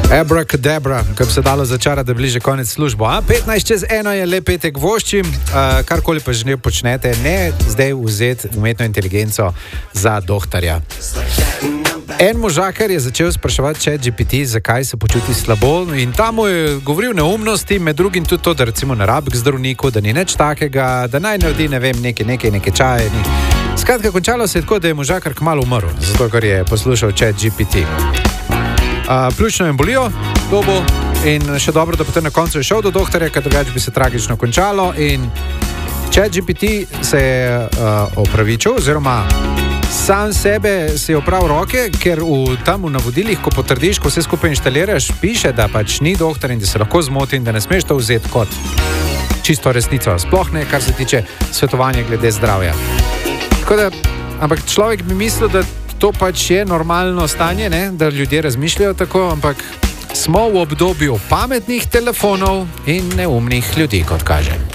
Abracadabra, kar bi se dalo začarati, da bliže konec službo. 15:01 je le petek voščim, karkoli pa že ne počnete, ne zdaj vzeti umetno inteligenco za dohtarja. En možakar je začel spraševati ChatGPT, zakaj se počuti slabo, in tam mu je govoril neumnosti, med drugim tudi to, da recimo ne rabi k zdravniku, da ni nič takega, da naj naredi, ne vem, nekaj čaje. Skratka, končalo se je tako, da je možakar kmalu umrl, zato ker je poslušal ChatGPT. Pljučno jim bolijo, dobo, in še dobro, da potem na koncu je šel do doktorja, ker drugače bi se tragično končalo. In ChatGPT se je opravičil, oziroma sam sebe si je opravil roke, ker tam v navodilih, ko potrdiš, ko vse skupaj inštaliraš, piše, da pač ni doktor in da se lahko zmoti in da ne smeš to vzeti kot čisto resnico. Sploh ne, kar se tiče svetovanja glede zdravja. Tako da, ampak človek bi mislil, da to pač je normalno stanje, ne? Da ljudje razmišljajo tako, ampak smo v obdobju pametnih telefonov in neumnih ljudi, kot kaže.